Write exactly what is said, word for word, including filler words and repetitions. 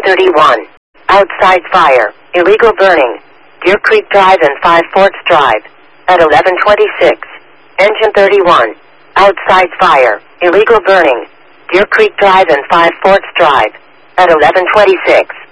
thirty-one. Outside fire. Illegal burning. Deer Creek Drive and five Forts Drive. At eleven twenty-six. Engine thirty-one. Outside fire. Illegal burning. Deer Creek Drive and five Forts Drive. At eleven twenty-six.